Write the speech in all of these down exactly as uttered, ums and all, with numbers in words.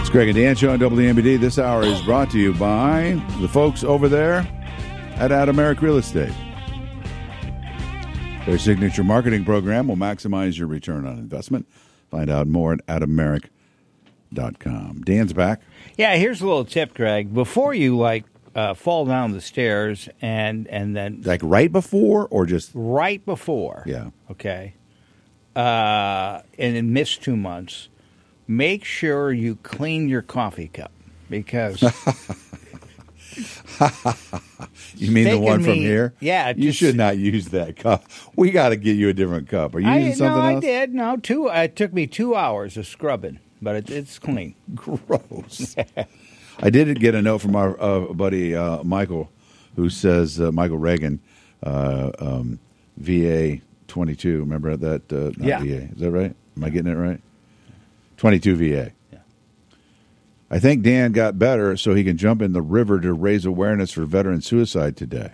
Greg and Dan Show on W M B D. This hour is brought to you by the folks over there at Adameric Real Estate. Their signature marketing program will maximize your return on investment. Find out more at adameric dot com. Dan's back. Yeah, here's a little tip, Greg. Before you, like, uh, fall down the stairs and, and then... Like right before or just... Right before. Yeah. Okay. Uh, and then miss two months. Make sure you clean your coffee cup because... You mean the one me, from here? Yeah. You just, should not use that cup. We got to get you a different cup. Are you I, using something no, else? I did. No, two. It took me two hours of scrubbing, but it, it's clean. Gross. I did get a note from our uh, buddy uh, Michael, who says, uh, Michael Reagan, uh, um, V A twenty-two. Remember that? Uh, not yeah. V A. Is that right? Am I getting it right? twenty-two V A. Yeah. I think Dan got better so he can jump in the river to raise awareness for veteran suicide today.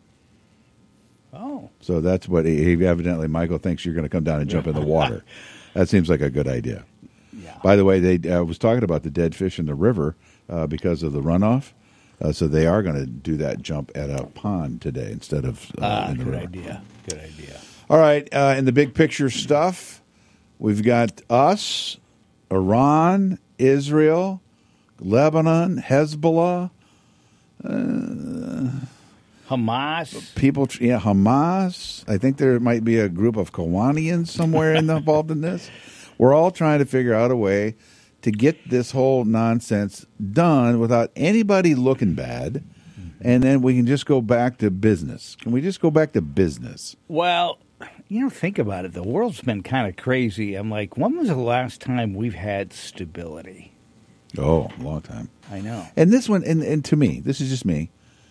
Oh. So that's what he, he evidently, Michael thinks you're going to come down and jump in the water. That seems like a good idea. Yeah. By the way, they uh, was talking about the dead fish in the river uh, because of the runoff. Uh, so they are going to do that jump at a pond today instead of uh, Ah, in the good river. idea. Good idea. All right, uh, in the big picture stuff, we've got us, Iran, Israel, Lebanon, Hezbollah, uh, Hamas. people, yeah, Hamas. I think there might be a group of Kawanians somewhere in the, involved in this. We're all trying to figure out a way to get this whole nonsense done without anybody looking bad, and then we can just go back to business. Can we just go back to business? Well, you know, think about it. The world's been kind of crazy. I'm like, when was the last time we've had stability? Oh, a long time. I know. And this one, and, and to me, this is just me.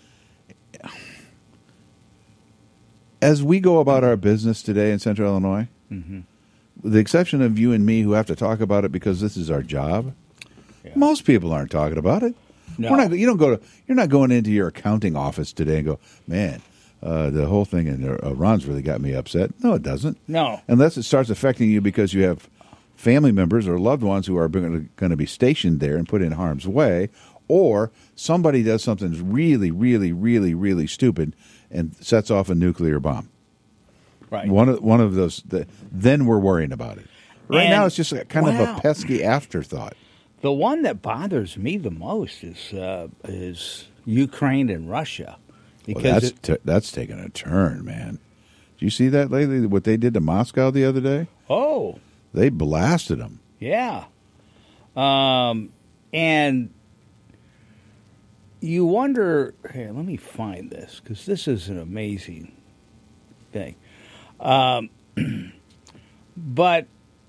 As we go about our business today in Central Illinois, Mm-hmm. with the exception of you and me who have to talk about it because this is our job, Yeah. most people aren't talking about it. No. We're not, you don't go to, you're not going into your accounting office today and go, man, uh, the whole thing in Iran's really got me upset. No, it doesn't. No. Unless it starts affecting you because you have family members or loved ones who are going to be stationed there and put in harm's way, or somebody does something really, really, really, really stupid and sets off a nuclear bomb. Right. One of one of those. The, then we're worrying about it. Right And- now, it's just a, kind of wow. a pesky afterthought. The one that bothers me the most is uh, is Ukraine and Russia, Well, because that's it, t- that's taken a turn, man. Do you see that lately? What they did to Moscow the other day? oh They blasted them. yeah, um, and you wonder. Here, let me find this because this is an amazing thing. Um, but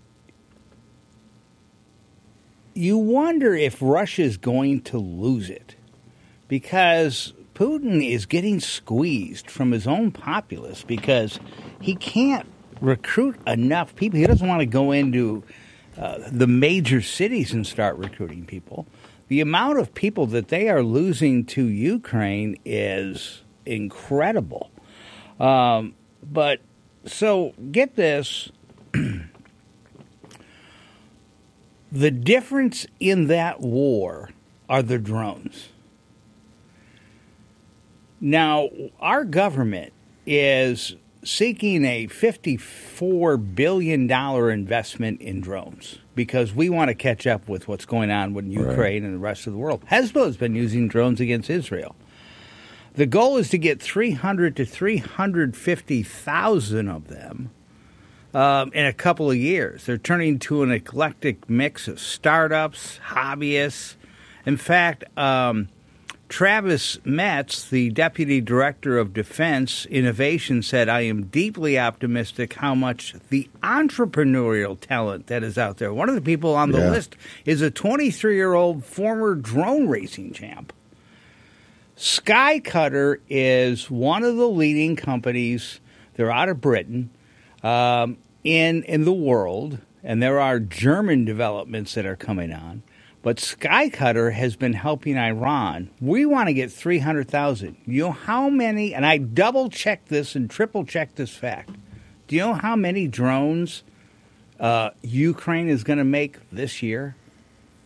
you wonder if Russia's going to lose it because Putin is getting squeezed from his own populace because he can't recruit enough people. He doesn't want to go into uh, the major cities and start recruiting people. The amount of people that they are losing to Ukraine is incredible. Um, but so get this. The difference in that war are the drones. Now, our government is seeking a fifty-four billion dollars investment in drones because we want to catch up with what's going on with Ukraine Right. and the rest of the world. Hezbollah has been using drones against Israel. The goal is to get three hundred to three hundred fifty thousand of them um, in a couple of years. They're turning to an eclectic mix of startups, hobbyists. In fact, um, Travis Metz, the Deputy Director of Defense Innovation, said, I am deeply optimistic how much the entrepreneurial talent that is out there. One of the people on the Yeah. list is a twenty-three-year-old former drone racing champ. Skycutter is one of the leading companies. They're out of Britain um, in in the world, and there are German developments that are coming on. But Skycutter has been helping Iran. We want to get three hundred thousand. You know how many, and I double-checked this and triple-checked this fact. Do you know how many drones uh, Ukraine is going to make this year?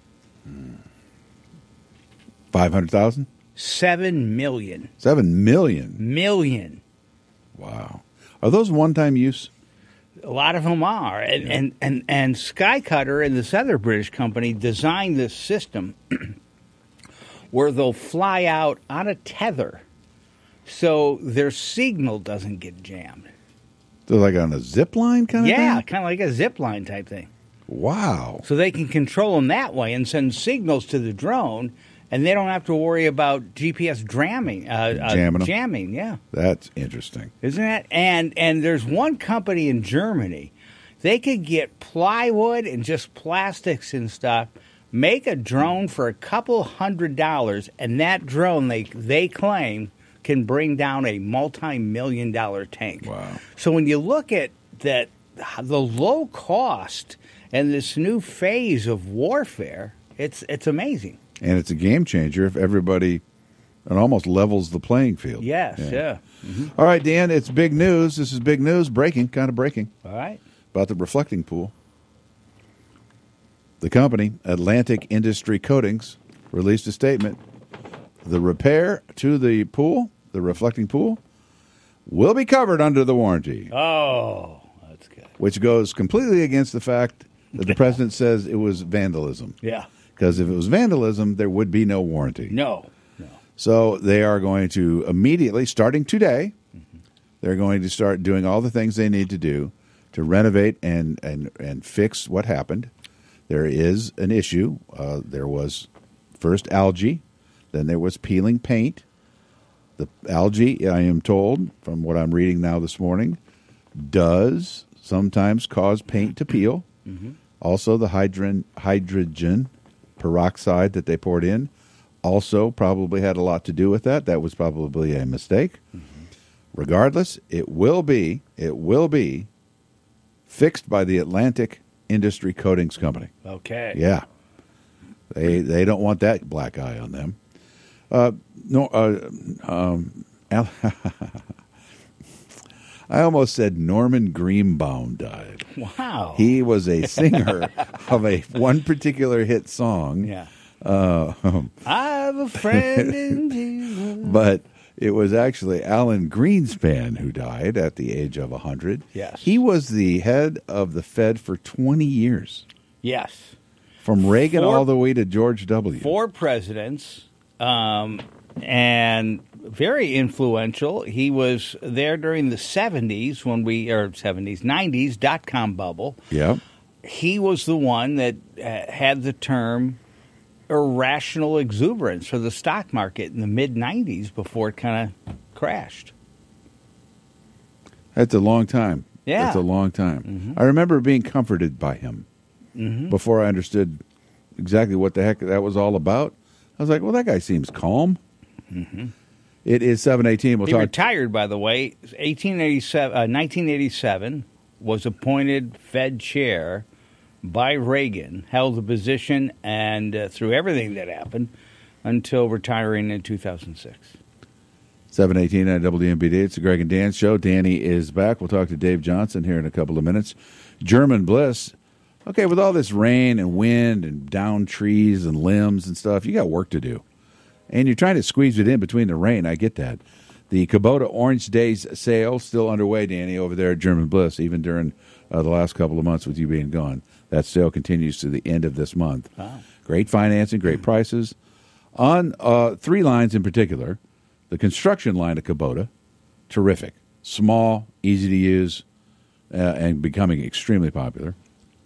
five hundred thousand? Seven million. Seven million? Million. Wow. Are those one-time use? A lot of them are. And, Yeah. and, and, and Skycutter and this other British company designed this system where they'll fly out on a tether so their signal doesn't get jammed. So like on a zip line kind of Yeah, thing? kind of like a zip line type thing. Wow. So they can control them that way and send signals to the drone, and they don't have to worry about G P S jamming. Uh, uh, Jamming 'em. Jamming, yeah. That's interesting. Isn't that? And and there's one company in Germany, they could get plywood and just plastics and stuff, make a drone for a couple hundred dollars, and that drone they they claim can bring down a multi-million dollar tank. Wow. So when you look at that, the low cost and this new phase of warfare, it's it's amazing. And it's a game changer if everybody, it almost levels the playing field. Yes, yeah. All right, Dan, it's big news. This is big news, breaking, kind of breaking, All right. about the reflecting pool. The company, Atlantic Industry Coatings, released a statement. The repair to the pool, the reflecting pool, will be covered under the warranty, Oh, that's good. which goes completely against the fact that the president says it was vandalism. Yeah. Because if it was vandalism, there would be no warranty. No. No. So they are going to immediately, starting today, mm-hmm. they're going to start doing all the things they need to do to renovate and, and, and fix what happened. There is an issue. Uh, there was first algae, then there was peeling paint. The algae, I am told, from what I'm reading now this morning, does sometimes cause paint to peel. Mm-hmm. Also, the hydrogen, hydrogen peroxide that they poured in also probably had a lot to do with that. That was probably a mistake. Mm-hmm. Regardless, it will be, it will be fixed by the Atlantic Industry Coatings Company. Okay. Yeah. They they don't want that black eye on them. Uh, no, uh, um, Al- I almost said Norman Greenbaum died. Wow. He was a singer of a one particular hit song. Yeah. Uh, I have a friend in Jesus. but it was actually Alan Greenspan who died at the age of one hundred. Yes. He was the head of the Fed for twenty years, Yes. from Reagan Four- all the way to George W. Four presidents, um, and very influential. He was there during the seventies when we, or seventies, nineties, dot-com bubble. Yep. He was the one that uh, had the term irrational exuberance for the stock market in the mid nineties before it kind of crashed. That's a long time. Yeah. That's a long time. Mm-hmm. I remember being comforted by him Mm-hmm. before I understood exactly what the heck that was all about. I was like, well, that guy seems calm. Mm-hmm. It is seven eighteen. We'll He talk. retired, by the way, eighteen eighty-seven, uh, nineteen eighty-seven, was appointed Fed chair by Reagan, held the position, and uh, through everything that happened until retiring in two thousand six. seven eighteen at W M B D. It's the Greg and Dan Show. Danny is back. We'll talk to Dave Johnson here in a couple of minutes. German Bliss. Okay, with all this rain and wind and down trees and limbs and stuff, you got work to do. And you're trying to squeeze it in between the rain. I get that. The Kubota Orange Days sale still underway, Danny, over there at German Bliss, even during uh, the last couple of months with you being gone. That sale continues to the end of this month. Wow. Great financing, great prices. On uh, three lines in particular, the construction line of Kubota, terrific. Small, easy to use, uh, and becoming extremely popular.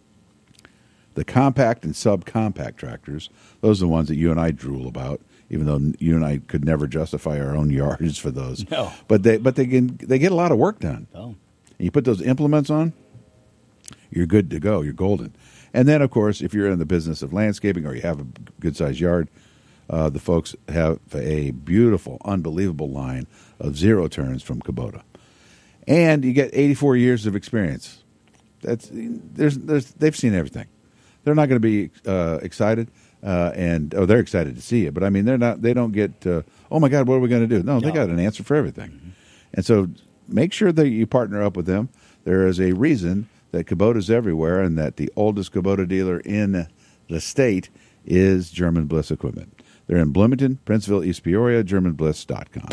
The compact and subcompact tractors, those are the ones that you and I drool about, even though you and I could never justify our own yards for those. No. But they but they can they get a lot of work done. Oh. And you put those implements on, you're good to go. You're golden. And then, of course, if you're in the business of landscaping or you have a good-sized yard, uh, the folks have a beautiful, unbelievable line of zero turns from Kubota. And you get eighty-four years of experience. That's there's there's they've seen everything. They're not going to be uh, excited, uh, and oh, they're excited to see it. But I mean, they're not. They don't get. Uh, oh my God, what are we going to do? No, they No. got an answer for everything. Mm-hmm. And so, make sure that you partner up with them. There is a reason that Kubota's everywhere, and that the oldest Kubota dealer in the state is German Bliss Equipment. They're in Bloomington, Princeville, East Peoria, german bliss dot com.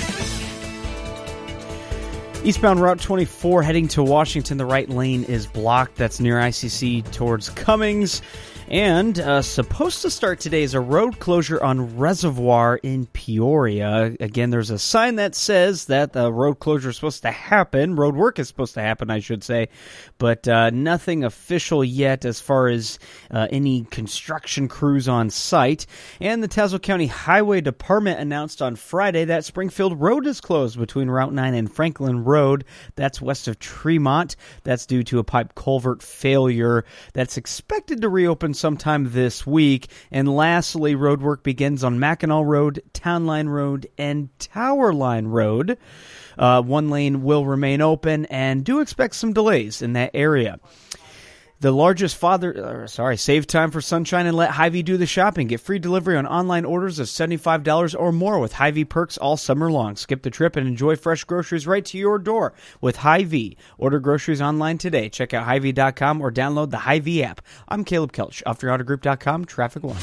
Eastbound Route twenty-four heading to Washington, the right lane is blocked. That's near I C C towards Cummings. And uh, supposed to start today is a road closure on Reservoir in Peoria. Again, there's a sign that says that the road closure is supposed to happen. Road work is supposed to happen, I should say. But uh, nothing official yet as far as uh, any construction crews on site. And the Tazewell County Highway Department announced on Friday that Springfield Road is closed between Route nine and Franklin Road. That's west of Tremont. That's due to a pipe culvert failure that's expected to reopen sometime this week. And lastly, road work begins on Mackinac Road, Town Line Road, and Tower Line Road. Uh, one lane will remain open, and do expect some delays in that area. The largest father, uh, sorry, save time for sunshine and let Hy-Vee do the shopping. Get free delivery on online orders of seventy-five dollars or more with Hy-Vee perks all summer long. Skip the trip and enjoy fresh groceries right to your door with Hy-Vee. Order groceries online today. Check out Hy Vee dot com or download the Hy-Vee app. I'm Caleb Kelch, off your auto group dot com, Traffic One.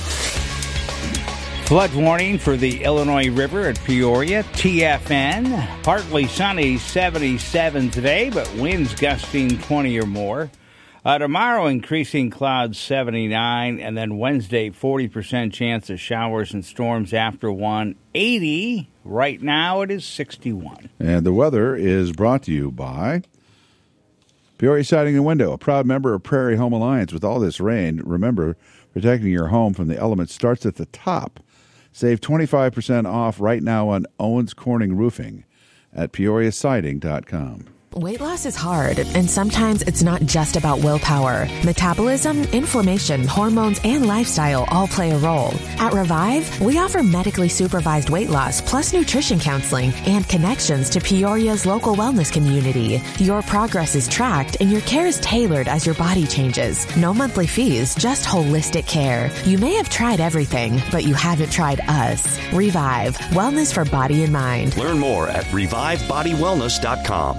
Flood warning for the Illinois River at Peoria, T F N. Partly sunny, seventy-seven today, but winds gusting twenty or more. Uh, tomorrow, increasing clouds, seventy-nine, and then Wednesday, forty percent chance of showers and storms after one, eighty. Right now, it is sixty-one. And the weather is brought to you by Peoria Siding and Window, a proud member of Prairie Home Alliance. With all this rain, remember, protecting your home from the elements starts at the top. Save twenty-five percent off right now on Owens Corning Roofing at peoria siding dot com. Weight loss is hard, and sometimes it's not just about willpower. Metabolism, inflammation, hormones, and lifestyle all play a role. At Revive, we offer medically supervised weight loss plus nutrition counseling and connections to Peoria's local wellness community. Your progress is tracked, and your care is tailored as your body changes. No monthly fees, just holistic care. You may have tried everything, but you haven't tried us. Revive, wellness for body and mind. Learn more at revive body wellness dot com.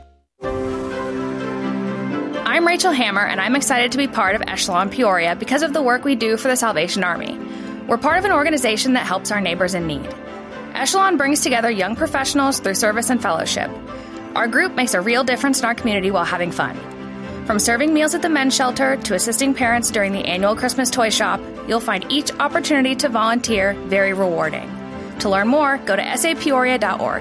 I'm Rachel Hammer, and I'm excited to be part of Echelon Peoria because of the work we do for the Salvation Army. We're part of an organization that helps our neighbors in need. Echelon brings together young professionals through service and fellowship. Our group makes a real difference in our community while having fun. From serving meals at the men's shelter to assisting parents during the annual Christmas toy shop, you'll find each opportunity to volunteer very rewarding. To learn more, go to s a peoria dot org.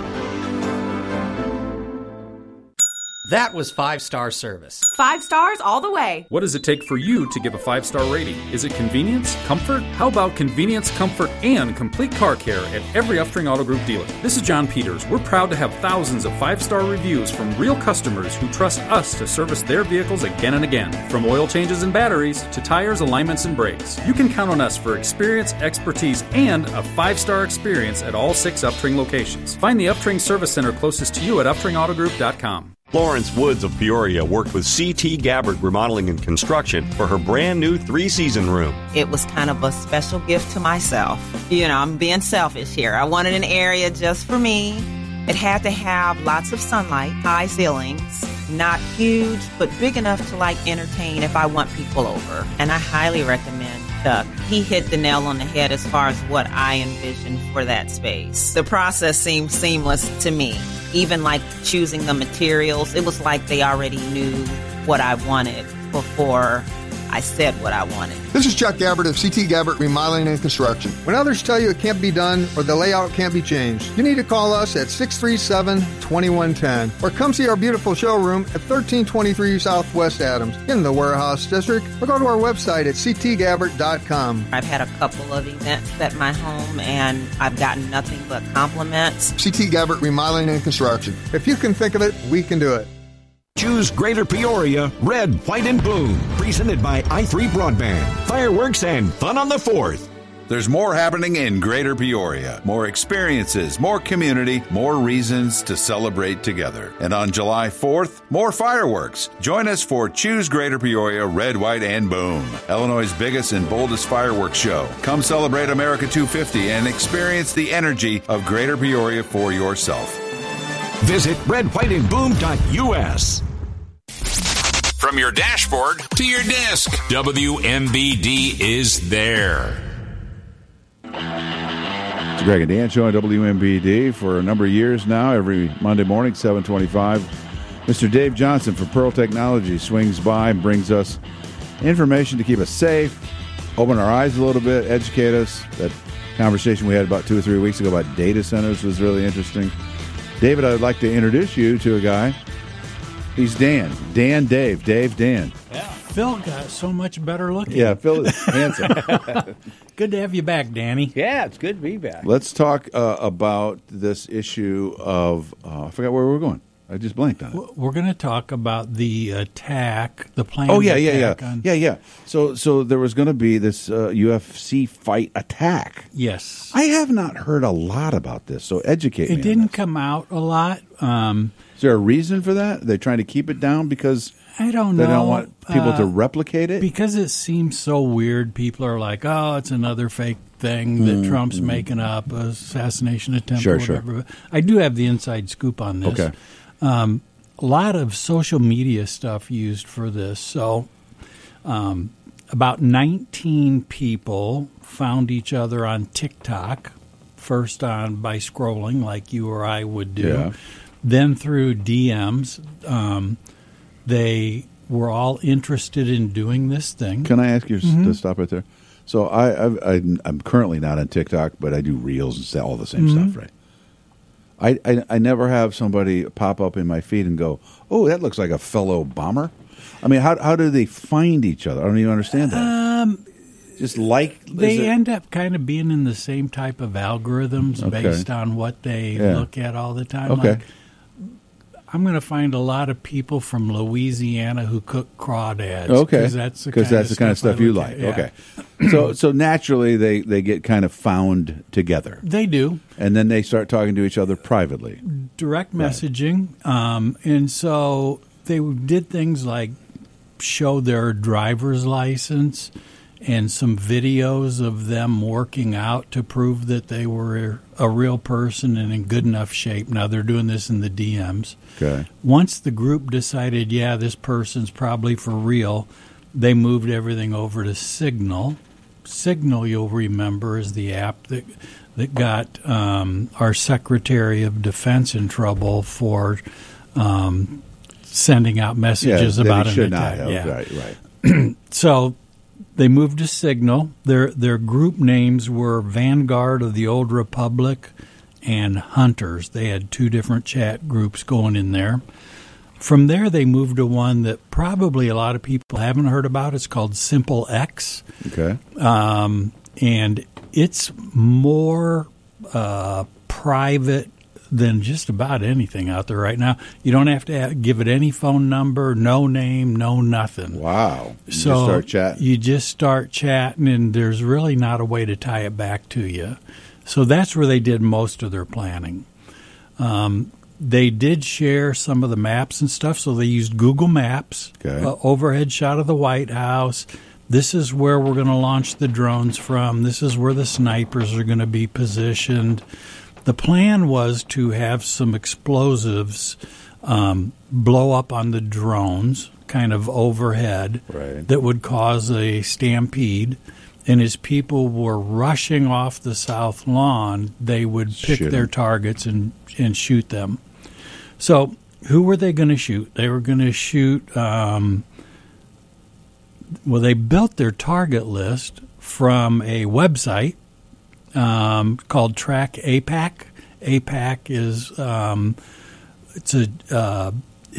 That was five-star service. Five stars all the way. What does it take for you to give a five-star rating? Is it convenience? Comfort? How about convenience, comfort, and complete car care at every Upstring Auto Group dealer? This is John Peters. We're proud to have thousands of five-star reviews from real customers who trust us to service their vehicles again and again. From oil changes and batteries to tires, alignments, and brakes. You can count on us for experience, expertise, and a five-star experience at all six Upstring locations. Find the Upstring Service Center closest to you at upstring auto group dot com. Lawrence Woods of Peoria worked with C T Gabbard Remodeling and Construction for her brand new three-season room. It was kind of a special gift to myself. You know, I'm being selfish here. I wanted an area just for me. It had to have lots of sunlight, high ceilings, not huge, but big enough to, like, entertain if I want people over. And I highly recommend Chuck. He hit the nail on the head as far as what I envisioned for that space. The process seemed seamless to me. Even like choosing the materials, it was like they already knew what I wanted before I said what I wanted. This is Chuck Gabbard of C T Gabbard Remodeling and Construction. When others tell you it can't be done or the layout can't be changed, you need to call us at six three seven, two one one zero or come see our beautiful showroom at thirteen twenty-three Southwest Adams in the Warehouse District, or go to our website at c t gabbard dot com. I've had a couple of events at my home and I've gotten nothing but compliments. C T Gabbard Remodeling and Construction. If you can think of it, we can do it. Choose Greater Peoria, Red, White, and Boom. Presented by i three Broadband. Fireworks and fun on the fourth. There's more happening in Greater Peoria. More experiences, more community, more reasons to celebrate together. And on July fourth, more fireworks. Join us for Choose Greater Peoria, Red, White, and Boom. Illinois' biggest and boldest fireworks show. Come celebrate America two fifty and experience the energy of Greater Peoria for yourself. Visit red white and boom dot u s. From From your dashboard to your desk, W M B D is there. It's Greg and Dan show on W M B D for a number of years now, every Monday morning, seven twenty-five. Mister Dave Johnson from Pearl Technology swings by and brings us information to keep us safe, open our eyes a little bit, educate us. That conversation we had about two or three weeks ago about data centers was really interesting. David, I'd like to introduce you to a guy. He's Dan. Dan Dave. Dave Dan. Yeah. Phil got so much better looking. Yeah, Phil is handsome. Good to have you back, Danny. Yeah, it's good to be back. Let's talk uh, about this issue of, uh, I forgot where we were going. I just blanked on it. We're going to talk about the attack, the planned Oh, yeah, yeah, attack yeah. on... Yeah, yeah. So so there was going to be this uh, U F C fight attack. Yes. I have not heard a lot about this, so educate me. It didn't come out a lot. Um, Is there a reason for that? Are they trying to keep it down because I don't they know. don't want people uh, to replicate it? Because it seems so weird. People are like, oh, it's another fake thing that Mm, Trump's mm. making up, a assassination attempt Sure, or sure. whatever. But I do have the inside scoop on this. Okay. Um, a lot of social media stuff used for this. So um, about nineteen people found each other on TikTok, first on by scrolling like you or I would do. Yeah. Then through D Ms, um, they were all interested in doing this thing. Can I ask you Mhm. to stop right there? So I, I've, I, I'm currently not on TikTok, but I do Reels and say all the same Mhm. stuff, right? I, I I never have somebody pop up in my feed and go, oh, that looks like a fellow bomber. I mean, how how do they find each other? I don't even understand that. Um, Just like they is it- end up kind of being in the same type of algorithms Okay. based on what they Yeah. look at all the time. Okay. Like, I'm going to find a lot of people from Louisiana who cook crawdads. Okay, because that's the because kind that's the of kind of stuff I stuff you look like. at, yeah. Okay, so so naturally they, they get kind of found together. They do. And then they start talking to each other privately. Direct messaging. Um, and so they did things like show their driver's license and some videos of them working out to prove that they were a real person and in good enough shape. Now they're doing this in the D Ms. Okay. Once the group decided, yeah, this person's probably for real, they moved everything over to Signal. Signal, you'll remember, is the app that that got um, our Secretary of Defense in trouble for um, sending out messages Yeah, that he about an should not attack. have. Yeah. Right, right. So they moved to Signal. Their their group names were Vanguard of the Old Republic and Hunters. They had two different chat groups going in there. From there, they moved to one that probably a lot of people haven't heard about. It's called Simple X. Okay. Um, and it's more uh, private than just about anything out there right now. You don't have to have, give it any phone number, no name, no nothing. Wow. You so just start chatting. You just start chatting, and there's really not a way to tie it back to you. So that's where they did most of their planning. Um, they did share some of the maps and stuff, so they used Google Maps, Okay. uh, overhead shot of the White House. This is where we're going to launch the drones from. This is where the snipers are going to be positioned. The plan was to have some explosives um, blow up on the drones, kind of overhead, Right. that would cause a stampede. And as people were rushing off the south lawn, they would pick Shoot 'em. their targets and, and shoot them. So who were they going to shoot? They were going to shoot um, – well, they built their target list from a website um, called Track A PAC. A PAC is um, it's a uh,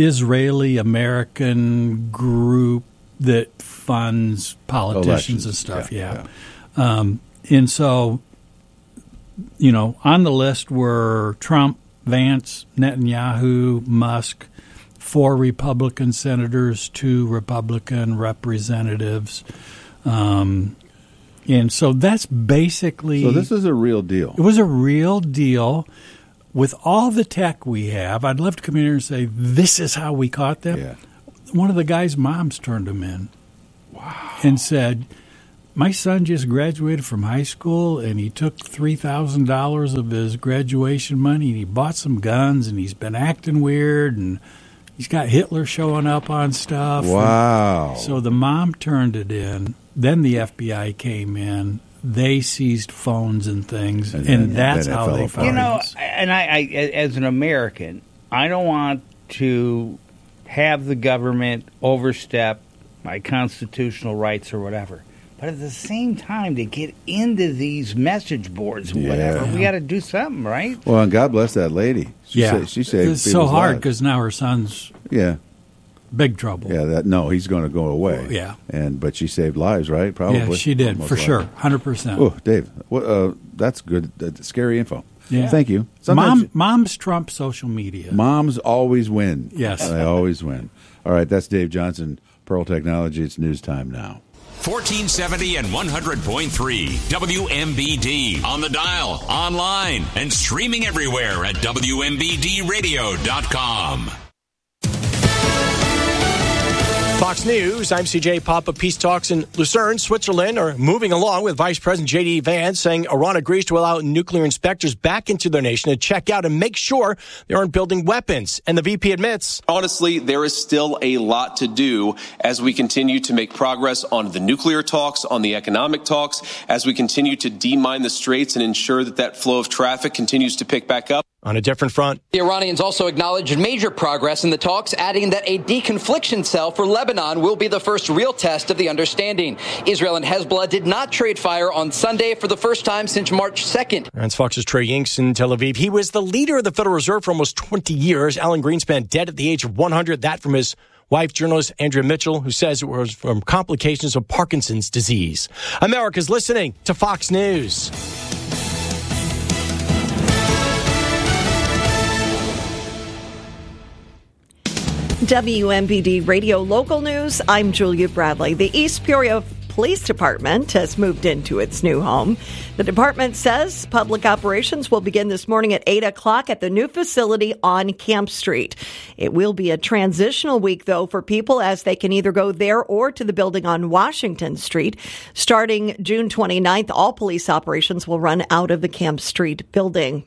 Israeli-American group that funds politicians Elections. and stuff. Yeah, Yeah. Um, and so, you know, on the list were Trump, Vance, Netanyahu, Musk, four Republican senators, two Republican representatives. Um, and so that's basically... So this is a real deal. It was a real deal. With all the tech we have, I'd love to come in here and say, this is how we caught them. Yeah. One of the guy's moms turned him in. Wow. And said, my son just graduated from high school, and he took three thousand dollars of his graduation money, and he bought some guns, and he's been acting weird, and He's got Hitler showing up on stuff. Wow. So the mom turned it in. Then the F B I came in. They seized phones and things, and, and that's how they found it. You know, and I, I, as an American, I don't want to have the government overstep my constitutional rights or whatever. But at the same time, to get into these message boards and Yeah. whatever, we got to do something, right? Well, and God bless that lady. She yeah, saved, she saved it's so people's hard lives. because now her son's yeah big trouble. Yeah, that no, he's going to go away. Yeah. and but she saved lives, right? Probably. Yeah, she did Most for likely. sure, hundred percent. Oh, Dave, what, uh, that's good. That's scary info. Yeah. Thank you. Mom, moms trump social media. Moms always win. Yes. They always win. All right, that's Dave Johnson, Pearl Technology. It's news time now. fourteen seventy and one hundred point three W M B D. On the dial, online, and streaming everywhere at W M B D radio dot com. Fox News, I'm C J Papa. Peace talks in Lucerne, Switzerland are moving along with Vice President J D. Vance saying Iran agrees to allow nuclear inspectors back into their nation to check out and make sure they aren't building weapons. And the V P admits, honestly, there is still a lot to do as we continue to make progress on the nuclear talks, on the economic talks, as we continue to demine the straits and ensure that that flow of traffic continues to pick back up. On a different front, the Iranians also acknowledged major progress in the talks, adding that a deconfliction cell for Lebanon will be the first real test of the understanding. Israel and Hezbollah did not trade fire on Sunday for the first time since March second. That's Fox's Trey Yinks in Tel Aviv. He was the leader of the Federal Reserve for almost twenty years. Alan Greenspan dead at the age of one hundred. That from his wife, journalist Andrea Mitchell, who says it was from complications of Parkinson's disease. America's listening to Fox News. W M B D Radio Local News, I'm Julia Bradley. The East Peoria Police Department has moved into its new home. The department says public operations will begin this morning at eight o'clock at the new facility on Camp Street. It will be a transitional week, though, for people as they can either go there or to the building on Washington Street. Starting June twenty-ninth, all police operations will run out of the Camp Street building.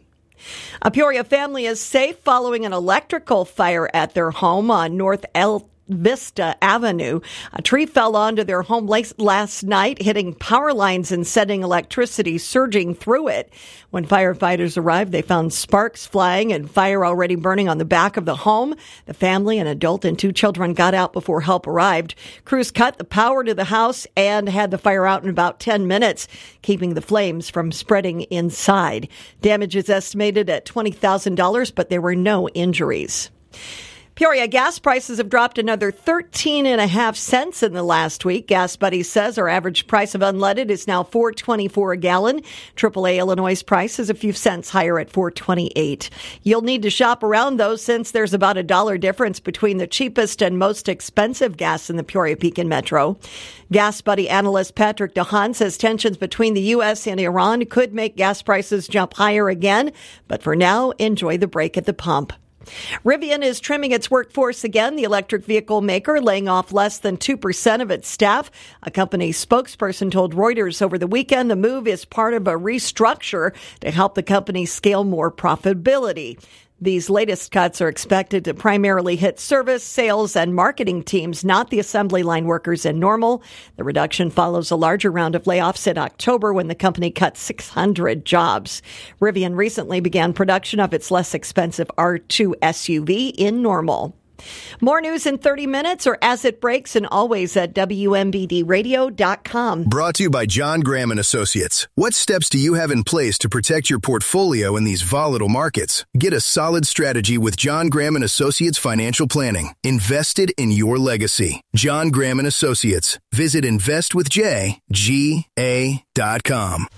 A Peoria family is safe following an electrical fire at their home on North El Vista Avenue. A tree fell onto their home last night, hitting power lines and setting electricity surging through it. When firefighters arrived, they found sparks flying and fire already burning on the back of the home. The family, an adult and two children, got out before help arrived. Crews cut the power to the house and had the fire out in about ten minutes, keeping the flames from spreading inside. Damage is estimated at twenty thousand dollars, but there were no injuries. Peoria gas prices have dropped another thirteen and a half cents in the last week. Gas Buddy says our average price of unleaded is now four twenty-four a gallon. triple A Illinois' price is a few cents higher at four twenty-eight. You'll need to shop around, though, since there's about a dollar difference between the cheapest and most expensive gas in the Peoria-Pekin Metro. Gas Buddy analyst Patrick DeHaan says tensions between the U S and Iran could make gas prices jump higher again. But for now, enjoy the break at the pump. Rivian is trimming its workforce again, the electric vehicle maker laying off less than two percent of its staff. A company spokesperson told Reuters over the weekend the move is part of a restructure to help the company scale more profitability. These latest cuts are expected to primarily hit service, sales, and marketing teams, not the assembly line workers in Normal. The reduction follows a larger round of layoffs in October when the company cut six hundred jobs. Rivian recently began production of its less expensive R two S U V in Normal. More news in thirty minutes or as it breaks, and always at W M B D radio dot com. Brought to you by John Graham and Associates. What steps do you have in place to protect your portfolio in these volatile markets? Get a solid strategy with John Graham and Associates Financial Planning. Invested in your legacy. John Graham and Associates. Visit invest with j g a dot com.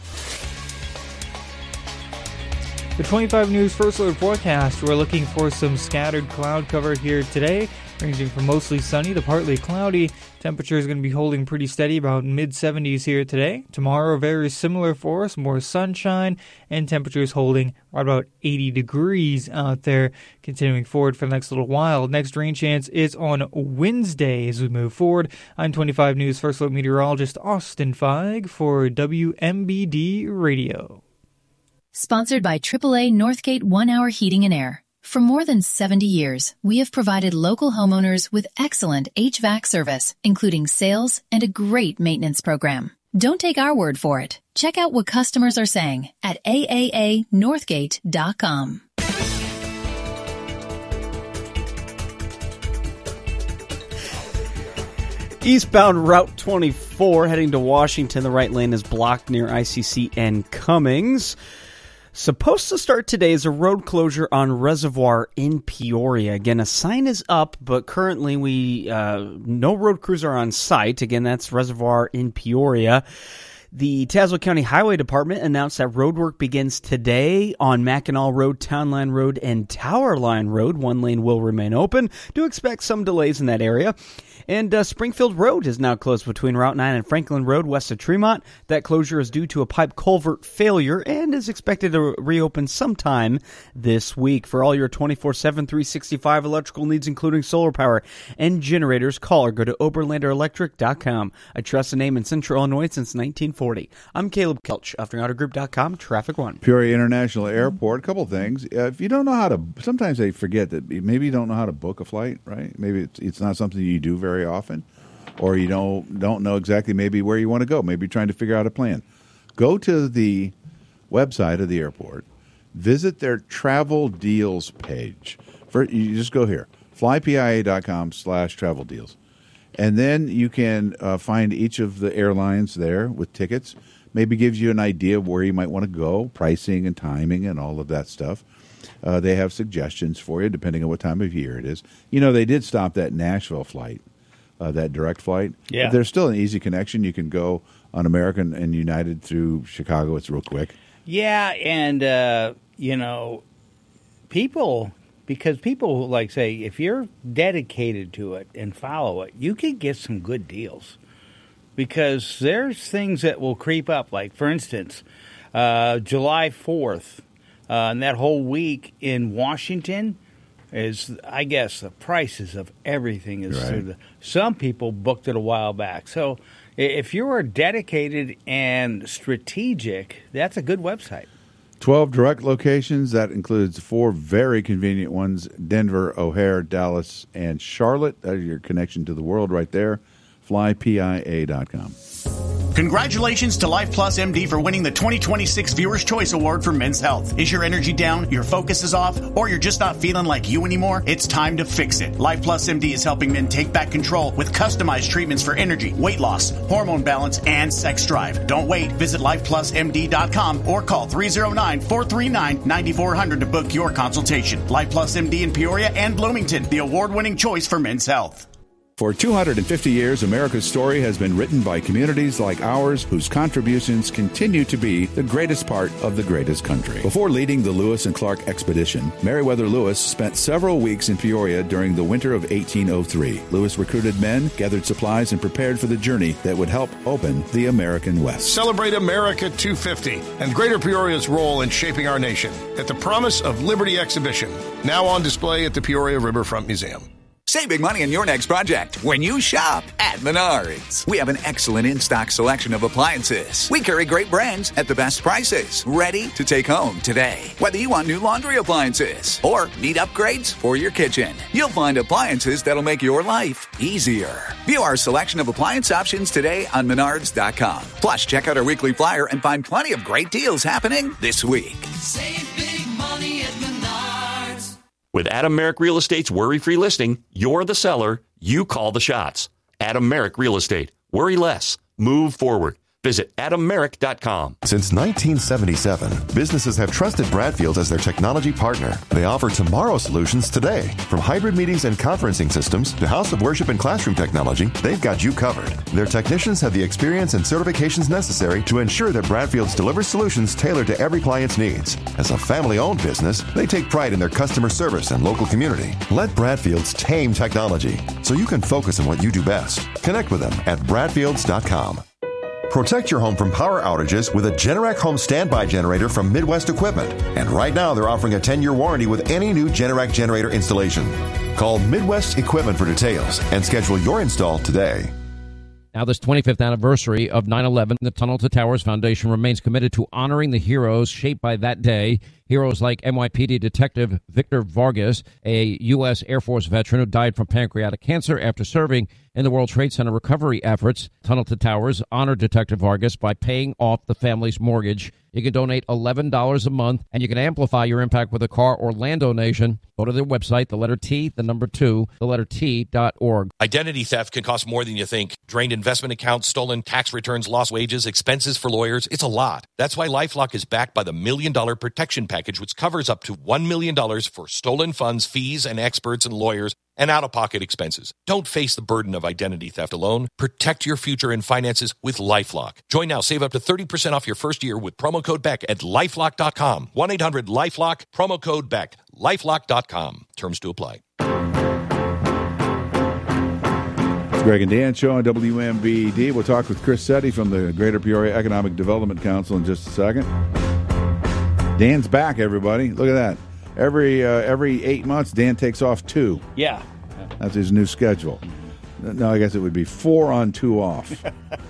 The twenty-five News First Alert forecast, we're looking for some scattered cloud cover here today, ranging from mostly sunny to partly cloudy. Temperature is going to be holding pretty steady, about mid seventies here today. Tomorrow, very similar for us, more sunshine, and temperatures holding right about eighty degrees out there, continuing forward for the next little while. Next rain chance is on Wednesday as we move forward. I'm twenty-five News First Alert meteorologist Austin Feig for W M B D Radio. Sponsored by triple A Northgate One Hour Heating and Air. For more than seventy years, we have provided local homeowners with excellent H V A C service, including sales and a great maintenance program. Don't take our word for it. Check out what customers are saying at A A A Northgate dot com. Eastbound Route twenty-four heading to Washington. The right lane is blocked near I C C and Cummings. Supposed to start today is a road closure on Reservoir in Peoria. Again, a sign is up, but currently we uh, no road crews are on site. Again, that's Reservoir in Peoria. The Tazewell County Highway Department announced that road work begins today on Mackinac Road, Town Line Road, and Tower Line Road. One lane will remain open. Do expect some delays in that area. And uh, Springfield Road is now closed between Route nine and Franklin Road west of Tremont. That closure is due to a pipe culvert failure and is expected to reopen sometime this week. For all your twenty-four seven, three sixty-five electrical needs, including solar power and generators, call or go to Oberlander Electric dot com. I trust the name in Central Illinois since nineteen forty. I'm Caleb Kelch, After Auto Group dot com, Traffic One. Peoria International Airport, a couple things. Uh, if you don't know how to, sometimes they forget that maybe you don't know how to book a flight, right? Maybe it's, it's not something you do very often, or you don't don't know exactly maybe where you want to go. Maybe you're trying to figure out a plan. Go to the website of the airport, visit their travel deals page. For, you just go here, fly P I A dot com slash travel deals. And then you can uh, find each of the airlines there with tickets. Maybe gives you an idea of where you might want to go, pricing and timing and all of that stuff. Uh, they have suggestions for you depending on what time of year it is. You know, they did stop that Nashville flight, uh, that direct flight. Yeah. But there's still an easy connection. You can go on American and United through Chicago. It's real quick. Yeah, and, uh, you know, people... Because people like say, if you're dedicated to it and follow it, you can get some good deals. Because there's things that will creep up. Like, for instance, uh, July fourth, uh, and that whole week in Washington is, I guess, the prices of everything is Right. through the. Some people booked it a while back. So if you are dedicated and strategic, that's a good website. twelve direct locations. That includes four very convenient ones, Denver, O'Hare, Dallas, and Charlotte. That's your connection to the world right there. fly P I A dot com. Congratulations to Life Plus M D for winning the twenty twenty-six Viewer's Choice Award for Men's Health. Is your energy down, your focus is off, or you're just not feeling like you anymore? It's time to fix it. Life Plus M D is helping men take back control with customized treatments for energy, weight loss, hormone balance, and sex drive. Don't wait. Visit life plus m d dot com or call three oh nine, four three nine, nine four zero zero to book your consultation. Life Plus M D in Peoria and Bloomington, the award-winning choice for men's health. For two hundred fifty years, America's story has been written by communities like ours whose contributions continue to be the greatest part of the greatest country. Before leading the Lewis and Clark expedition, Meriwether Lewis spent several weeks in Peoria during the winter of eighteen oh three. Lewis recruited men, gathered supplies, and prepared for the journey that would help open the American West. Celebrate America two fifty and Greater Peoria's role in shaping our nation at the Promise of Liberty exhibition, now on display at the Peoria Riverfront Museum. Save big money on your next project when you shop at Menards. We have an excellent in-stock selection of appliances. We carry great brands at the best prices, ready to take home today. Whether you want new laundry appliances or need upgrades for your kitchen, you'll find appliances that'll make your life easier. View our selection of appliance options today on Menards dot com. Plus, check out our weekly flyer and find plenty of great deals happening this week. Save big money at Menards. With Adam Merrick Real Estate's worry-free listing, you're the seller, you call the shots. Adam Merrick Real Estate. Worry less. Move forward. Visit adam merrick dot com. Since nineteen seventy-seven, businesses have trusted Bradfield as their technology partner. They offer tomorrow solutions today. From hybrid meetings and conferencing systems to house of worship and classroom technology, they've got you covered. Their technicians have the experience and certifications necessary to ensure that Bradfields delivers solutions tailored to every client's needs. As a family-owned business, they take pride in their customer service and local community. Let Bradfields tame technology so you can focus on what you do best. Connect with them at bradfields dot com. Protect your home from power outages with a Generac home standby generator from Midwest Equipment. And right now, they're offering a ten-year warranty with any new Generac generator installation. Call Midwest Equipment for details and schedule your install today. Now, this twenty-fifth anniversary of nine eleven, the Tunnel to Towers Foundation remains committed to honoring the heroes shaped by that day. Heroes like N Y P D Detective Victor Vargas, a U S Air Force veteran who died from pancreatic cancer after serving in the World Trade Center recovery efforts. Tunnel to Towers honored Detective Vargas by paying off the family's mortgage. You can donate eleven dollars a month, and you can amplify your impact with a car or land donation. Go to their website, the letter T, the number two, the letter T dot org. Identity theft can cost more than you think. Drained investment accounts, stolen tax returns, lost wages, expenses for lawyers. It's a lot. That's why LifeLock is backed by the Million Dollar Protection Package, which covers up to one million dollars for stolen funds, fees, and experts and lawyers, and out-of-pocket expenses. Don't face the burden of identity theft alone. Protect your future and finances with LifeLock. Join now. Save up to thirty percent off your first year with promo code Beck at lifelock dot com. one eight hundred LifeLock, promo code Beck. lifelock dot com. Terms to apply. It's Greg and Dan show on W M B D. We'll talk with Chris Setti from the Greater Peoria Economic Development Council in just a second. Dan's back, everybody. Look at that. Every uh, every eight months, Dan takes off two. Yeah. That's his new schedule. No, I guess it would be four on, two off.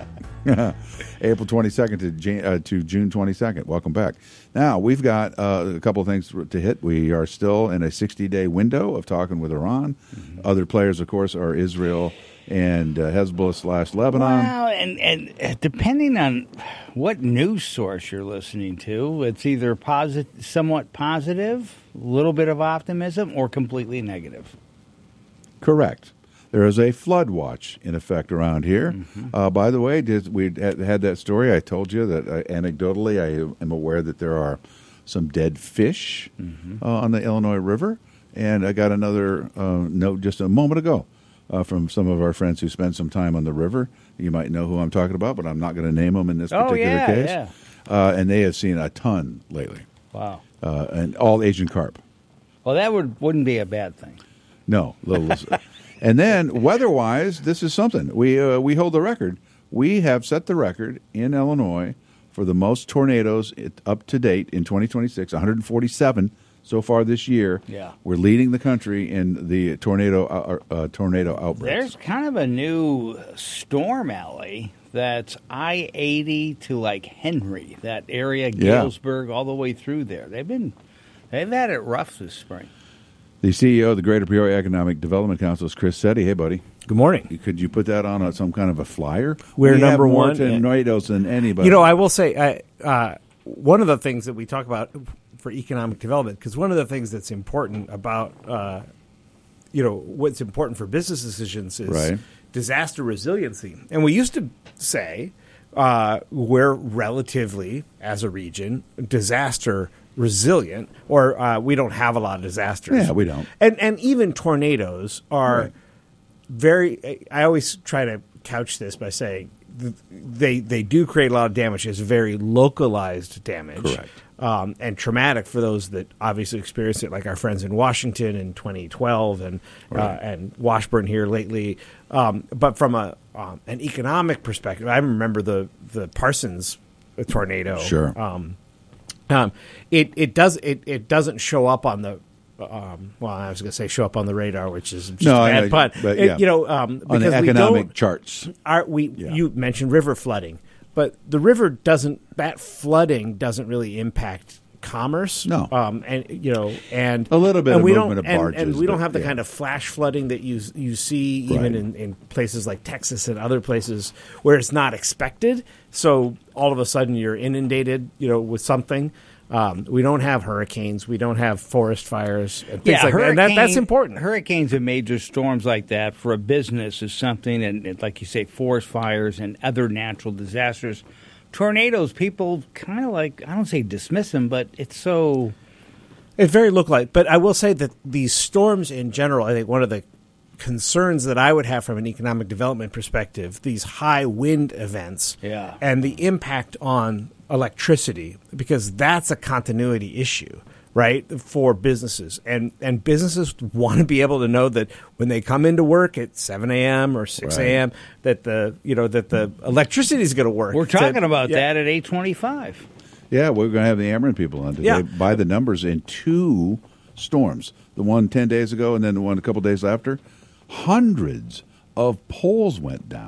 April twenty-second to, Jan- uh, to June twenty-second. Welcome back. Now, we've got uh, a couple of things to hit. We are still in a sixty-day window of talking with Iran. Mm-hmm. Other players, of course, are Israel and uh, Hezbollah slash Lebanon. Well, and, and depending on what news source you're listening to, it's either posit- somewhat positive, a little bit of optimism, or completely negative. Correct. There is a flood watch in effect around here. Mm-hmm. Uh, by the way, did, we had, had that story. I told you that uh, anecdotally I am aware that there are some dead fish mm-hmm. uh, on the Illinois River. And I got another uh, note just a moment ago uh, from some of our friends who spend some time on the river. You might know who I'm talking about, but I'm not going to name them in this oh, particular yeah, case. Yeah. Uh, and they have seen a ton lately. Wow. Uh, and all Asian carp. Well, that would, wouldn't be a bad thing. No. Little, and then weather-wise, this is something. We uh, we hold the record. We have set the record in Illinois for the most tornadoes up to date in twenty twenty-six, one hundred forty-seven so far this year. Yeah. We're leading the country in the tornado uh, uh, tornado outbreaks. There's kind of a new storm alley that's I eighty to like Henry, that area, Galesburg, yeah. all the way through there. They've been they've had it rough this spring. The C E O of the Greater Peoria Economic Development Council is Chris Setti. Hey, buddy. Good morning. Could you put that on a, some kind of a flyer? We're we number have more one. tornadoes than anybody. You know, I will say, I, uh, one of the things that we talk about for economic development, because one of the things that's important about, uh, you know, what's important for business decisions is right. disaster resiliency. And we used to say uh, we're relatively, as a region, disaster resilient, or uh, we don't have a lot of disasters. Yeah, we don't. And and even tornadoes are right. very. I always try to couch this by saying they they do create a lot of damage. It's very localized damage, correct, um, and traumatic for those that obviously experience it, like our friends in Washington in twenty twelve and right. uh, and Washburn here lately. Um, but from a um, an economic perspective, I remember the the Parsons tornado. Sure. Um, Um, it it does it, it doesn't show up on the um, well I was going to say show up on the radar, which is just no, a bad I, pun. But, it, yeah. You know, um, on because the we economic don't, charts, our, we yeah. you mentioned river flooding, but the river doesn't that flooding doesn't really impact commerce. No, um, and you know, and a little bit and of we movement don't, of and, barges, and we don't but, have the yeah. kind of flash flooding that you you see even right. in, in places like Texas and other places where it's not expected. So all of a sudden you're inundated, you know, with something. Um, we don't have hurricanes. We don't have forest fires. And things yeah, like that. And that, that's important. Hurricanes and major storms like that for a business is something, and, and like you say, forest fires and other natural disasters. Tornadoes, people kind of like, I don't say dismiss them, but it's so... It's very localized. But I will say that these storms in general, I think one of the concerns that I would have from an economic development perspective, these high wind events yeah. and the impact on electricity, because that's a continuity issue, right, for businesses. And and businesses want to be able to know that when they come into work at seven a.m. or six a.m. Right. that the you know that the electricity is going to work. We're talking to, about yeah. that at eight twenty-five. Yeah, we're going to have the Ameren people on today. Yeah. By the numbers in two storms, the one ten days ago and then the one a couple days after, hundreds of poles went down.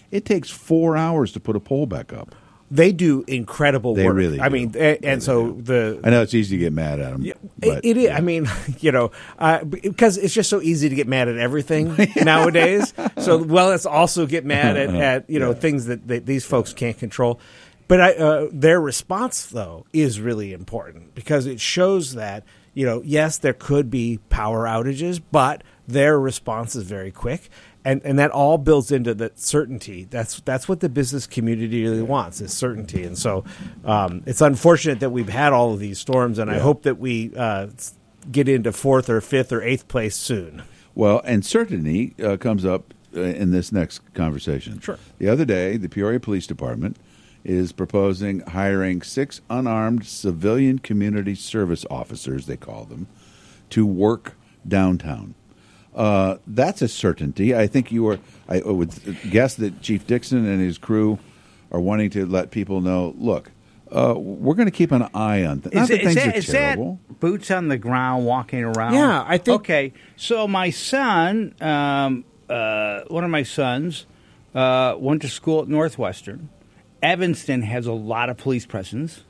It takes four hours to put a pole back up. They do incredible They work. really I do. mean, and, and so the I know it's easy to get mad at them. Yeah, but, it, it is. I mean, you know, uh, because it's just so easy to get mad at everything nowadays. So, well, let's also get mad at, at you know Yeah. things that they, these folks can't control. But I, uh, their response, though, is really important because it shows that you know, yes, there could be power outages, but their response is very quick. And and that all builds into that certainty. That's that's what the business community really wants is certainty. And so um, it's unfortunate that we've had all of these storms, and I Yeah. hope that we uh, get into fourth or fifth or eighth place soon. Well, and certainty uh, comes up uh, in this next conversation. Sure. The other day, the Peoria Police Department is proposing hiring six unarmed civilian community service officers, they call them, to work downtown. Uh, that's a certainty. I think you are. I would guess that Chief Dixon and his crew are wanting to let people know. Look, uh, we're going to keep an eye on th- not Is, that it- things is, that, are is terrible. that boots on the ground walking around? Yeah, I think- Okay, so my son, um, uh, one of my sons, uh, went to school at Northwestern. Evanston has a lot of police presence.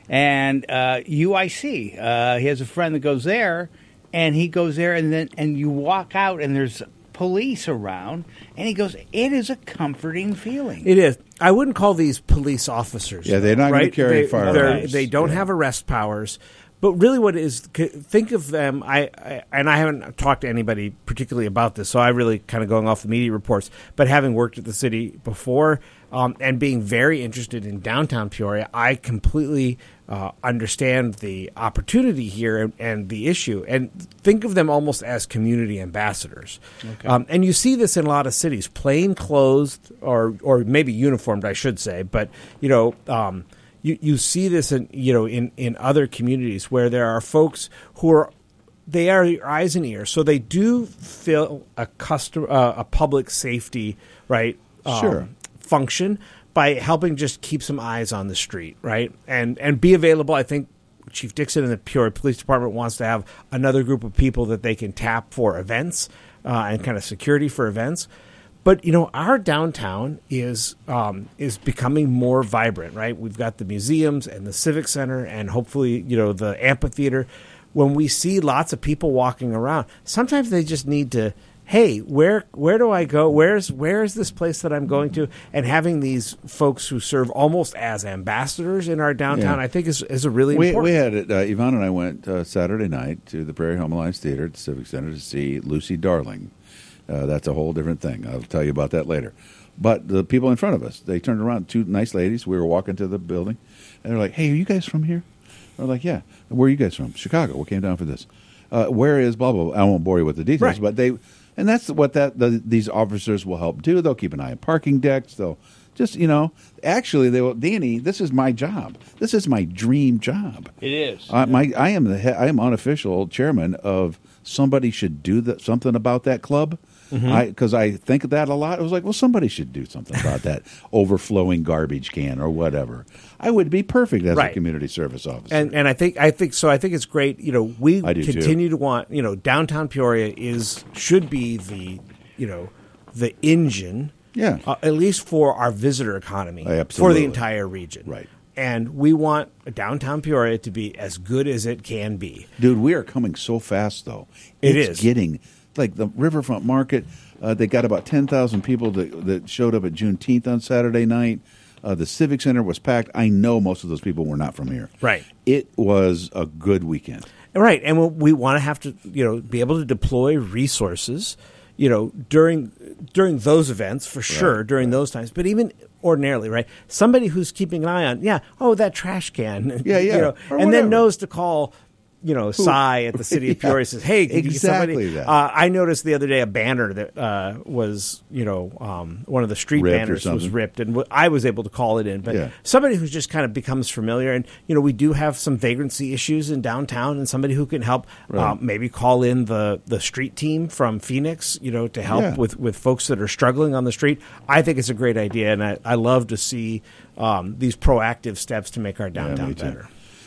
And uh, U I C, uh, he has a friend that goes there, and he goes there, and then and you walk out, and there's police around, and he goes, it is a comforting feeling. It is. I wouldn't call these police officers. Yeah, they're not gonna right? carry They- firearms. they're- They don't Yeah. have arrest powers. But really, what it is, c- think of them. I, I and I haven't talked to anybody particularly about this, so I really kind of going off the media reports. But having worked at the city before um, and being very interested in downtown Peoria, I completely uh, understand the opportunity here and, and the issue, and think of them almost as community ambassadors. Okay. Um, and you see this in a lot of cities, plain clothed or or maybe uniformed, I should say. But you know. Um, You, you see this in you know in, in other communities where there are folks who are they are your eyes and ears, so they do fill a custom uh, a public safety right um, Sure. function by helping just keep some eyes on the street, right, and and be available. I think Chief Dixon and the Peoria Police Department wants to have another group of people that they can tap for events uh, and kind of security for events. But you know, our downtown is um, is becoming more vibrant, right? We've got the museums and the Civic Center, and hopefully, you know, the amphitheater. When we see lots of people walking around, sometimes they just need to, hey, where where do I go? Where's where's this place that I'm going to? And having these folks who serve almost as ambassadors in our downtown, Yeah. I think is is a really we, important. we had it. Uh, Yvonne and I went uh, Saturday night to the Prairie Home Alliance Theater at the Civic Center to see Lucy Darling. Uh, that's a whole different thing. I'll tell you about that later. But the people in front of us, they turned around, two nice ladies. We were walking to the building, and they're like, hey, are you guys from here? We're like, yeah. Where are you guys from? Chicago. We came down for this. Uh, where is blah, blah, blah. I won't bore you with the details, Right. but they, and that's what that the, these officers will help do. They'll keep an eye on parking decks. They'll just, you know, actually, they will, Danny, this is my job. This is my dream job. It is. Uh, my, I am the he- I am unofficial chairman of somebody should do that, something about that club. Mhm. I because I think of that a lot. I was like, well, somebody should do something about that overflowing garbage can or whatever. I would be perfect as a Right. community service officer. And and I think I think so. I think it's great. You know, we I do too. continue to want. You know, downtown Peoria is should be the you know the engine. Yeah. Uh, at least for our visitor economy for Absolutely. the entire region. Right. And we want downtown Peoria to be as good as it can be. Dude, we are coming so fast, though. It it's is. getting like the Riverfront Market. Uh, they got about ten thousand people that, that showed up at Juneteenth on Saturday night. Uh, the Civic Center was packed. I know most of those people were not from here. Right. It was a good weekend. Right, and we- we want to have to, you know, be able to deploy resources, you know, during during those events for sure, during those times. But even ordinarily, right? Somebody who's keeping an eye on, yeah, oh, that trash can, Yeah, yeah, you know, or and whatever. then knows to call. You know, Cy at the city of Yeah, Peoria says, "Hey, can you get exactly somebody?" that. Uh, I noticed the other day a banner that uh, was, you know, um, one of the street Ripped or banners was something. ripped, and w- I was able to call it in. But Yeah. somebody who just kind of becomes familiar, and you know, we do have some vagrancy issues in downtown, and somebody who can help, Right. um, maybe call in the the street team from Phoenix, you know, to help Yeah. with with folks that are struggling on the street. I think it's a great idea, and I, I love to see um, these proactive steps to make our downtown me too. better.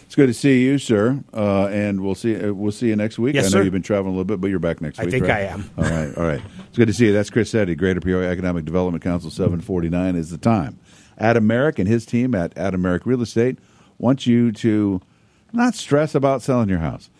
It's good to see you, sir. Uh, and we'll see. Uh, we'll see you next week. Yes, I know sir. you've been traveling a little bit, but you're back next I week. think right? I am. All right. All right. It's good to see you. That's Chris Eddy, Greater Peoria Economic Development Council. seven forty-nine is the time. Adam Merrick and his team at Adam Merrick Real Estate want you to not stress about selling your house.